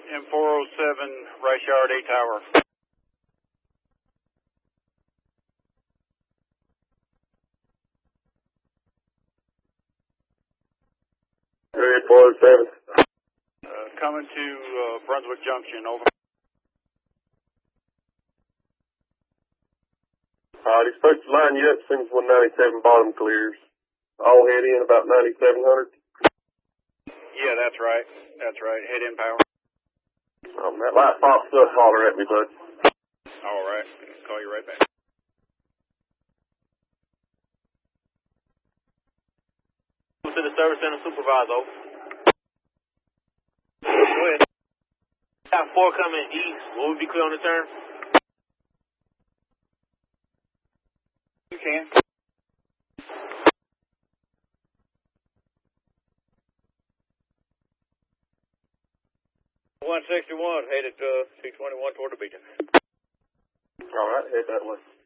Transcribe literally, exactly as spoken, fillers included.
M four oh seven, Rice Yard, A Tower. Area four oh seven. Uh, coming to uh, Brunswick Junction, over. Alright, he's supposed to line you up as soon as one ninety-seven bottom clears. I'll head in about ninety-seven hundred. Yeah, that's right. That's right. Head in power. Um, that light pops up, holler at me, bud. All right. Call you right back. To the service center supervisor. Go ahead. Got four coming east. Will we be clear on the turn? You can. one sixty-one, headed to two twenty-one toward the beacon. Alright, head that way.